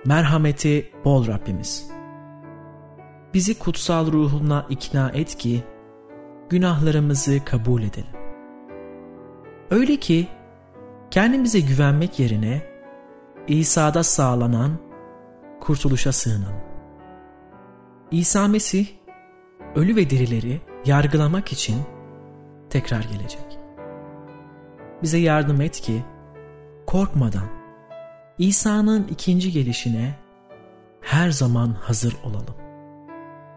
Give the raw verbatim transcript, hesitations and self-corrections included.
merhameti bol Rabbimiz, bizi kutsal ruhunla ikna et ki günahlarımızı kabul edelim. Öyle ki kendimize güvenmek yerine İsa'da sağlanan kurtuluşa sığınalım. İsa Mesih ölü ve dirileri yargılamak için tekrar gelecek. Bize yardım et ki korkmadan İsa'nın ikinci gelişine her zaman hazır olalım.